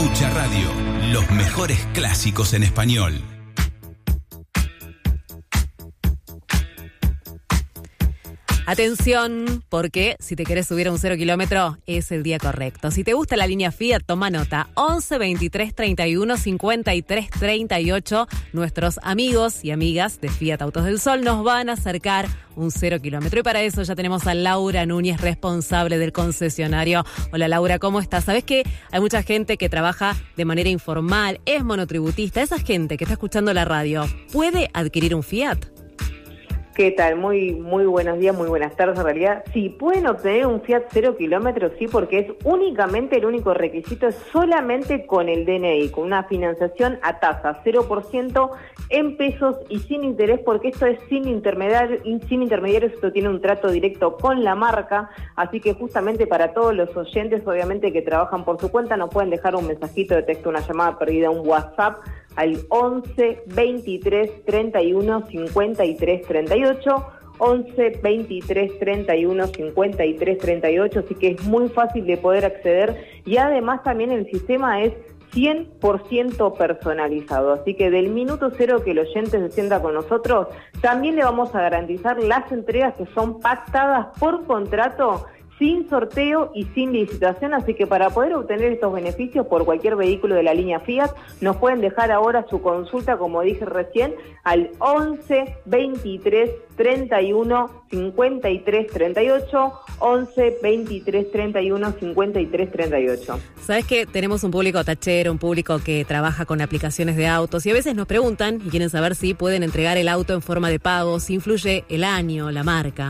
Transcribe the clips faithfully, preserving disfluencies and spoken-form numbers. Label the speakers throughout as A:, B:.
A: Escucha Radio, los mejores clásicos en español.
B: Atención, porque si te querés subir a un cero kilómetro, es el día correcto. Si te gusta la línea Fiat, toma nota. once, veintitrés, treinta y uno, cincuenta y tres, treinta y ocho. Nuestros amigos y amigas de Fiat Autos del Sol nos van a acercar un cero kilómetro. Y para eso ya tenemos a Laura Núñez, responsable del concesionario. Hola Laura, ¿cómo estás? Sabés que hay mucha gente que trabaja de manera informal, es monotributista. Esa gente que está escuchando la radio, ¿puede adquirir un Fiat?
C: ¿Qué tal? Muy muy buenos días, muy buenas tardes en realidad. Sí, pueden obtener un Fiat cero kilómetros, sí, porque es únicamente, el único requisito es solamente con el D N I, con una financiación a tasa cero por ciento en pesos y sin interés, porque esto es sin intermediarios, sin intermediarios, esto tiene un trato directo con la marca, así que justamente para todos los oyentes, obviamente que trabajan por su cuenta, nos pueden dejar un mensajito de texto, una llamada perdida, un WhatsApp, al once, veintitrés, treinta y uno, cincuenta y tres, treinta y ocho, once, veintitrés, treinta y uno, cincuenta y tres, treinta y ocho, así que es muy fácil de poder acceder y además también el sistema es cien por ciento personalizado, así que del minuto cero que el oyente se sienta con nosotros, también le vamos a garantizar las entregas que son pactadas por contrato, sin sorteo y sin licitación, así que para poder obtener estos beneficios por cualquier vehículo de la línea Fiat, nos pueden dejar ahora su consulta, como dije recién, al once, veintitrés, treinta y uno, cincuenta y tres, treinta y ocho, once, veintitrés, treinta y uno, cincuenta y tres, treinta y ocho.
B: Sabes que tenemos un público tachero, un público que trabaja con aplicaciones de autos y a veces nos preguntan y quieren saber si pueden entregar el auto en forma de pago, si influye el año, la marca.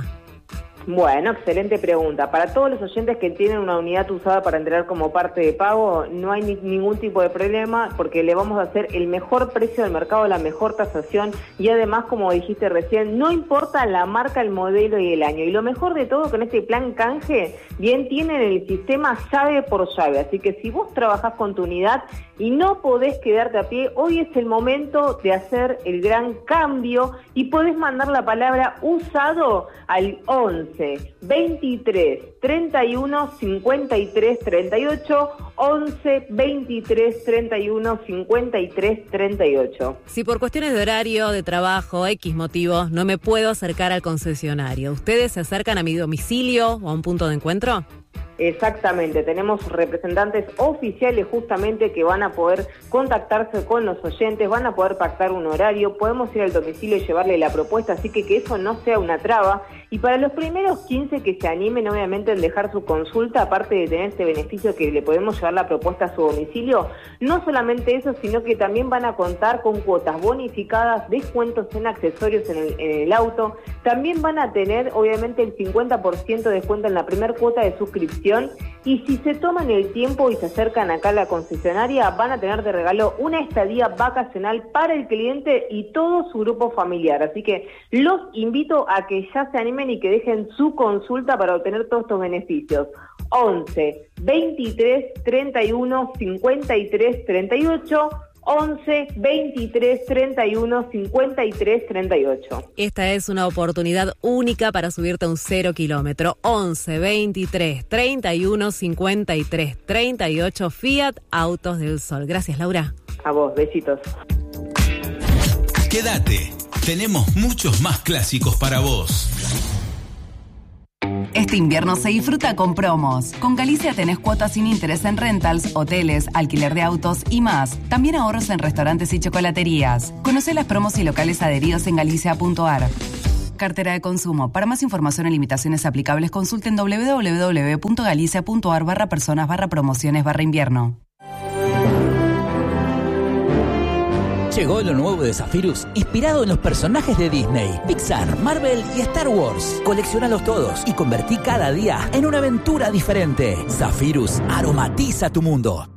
C: Bueno, excelente pregunta. Para todos los oyentes que tienen una unidad usada para entregar como parte de pago, no hay ni, ningún tipo de problema porque le vamos a hacer el mejor precio del mercado, la mejor tasación y además, como dijiste recién, no importa la marca, el modelo y el año. Y lo mejor de todo con este plan canje, bien tienen el sistema llave por llave. Así que si vos trabajás con tu unidad y no podés quedarte a pie, hoy es el momento de hacer el gran cambio y podés mandar la palabra usado al once, veintitrés, treinta y uno, cincuenta y tres, treinta y ocho, once, veintitrés, treinta y uno, cincuenta y tres, treinta y ocho.
B: Si por cuestiones de horario, de trabajo, X motivos, no me puedo acercar al concesionario, ¿ustedes se acercan a mi domicilio o a un punto de encuentro?
C: Exactamente, tenemos representantes oficiales justamente que van a poder contactarse con los oyentes, van a poder pactar un horario, podemos ir al domicilio y llevarle la propuesta, así que que eso no sea una traba. Y para los primeros quince que se animen obviamente en dejar su consulta, aparte de tener este beneficio que le podemos llevar la propuesta a su domicilio, no solamente eso, sino que también van a contar con cuotas bonificadas, descuentos en accesorios en el, en el auto, también van a tener obviamente el cincuenta por ciento de descuento en la primera cuota de suscripción. Y si se toman el tiempo y se acercan acá a la concesionaria, van a tener de regalo una estadía vacacional para el cliente y todo su grupo familiar. Así que los invito a que ya se animen y que dejen su consulta para obtener todos estos beneficios. once, veintitrés, treinta y uno, cincuenta y tres, treinta y ocho, once, veintitrés, treinta y uno, cincuenta y tres, treinta y ocho.
B: Esta es una oportunidad única para subirte a un cero kilómetro. once, veintitrés, treinta y uno, cincuenta y tres, treinta y ocho, Fiat Autos del Sol. Gracias, Laura.
C: A vos, besitos.
A: Quédate, tenemos muchos más clásicos para vos.
D: Este invierno se disfruta con promos. Con Galicia tenés cuotas sin interés en rentals, hoteles, alquiler de autos y más. También ahorros en restaurantes y chocolaterías. Conocé las promos y locales adheridos en galicia punto a r. Cartera de consumo. Para más información y limitaciones aplicables, consulten doble u doble u doble u punto galicia punto a r barra personas barra promociones barra invierno.
E: Llegó lo nuevo de Zephyrus, inspirado en los personajes de Disney, Pixar, Marvel y Star Wars. Colecciónalos todos y convertí cada día en una aventura diferente. Zephyrus aromatiza tu mundo.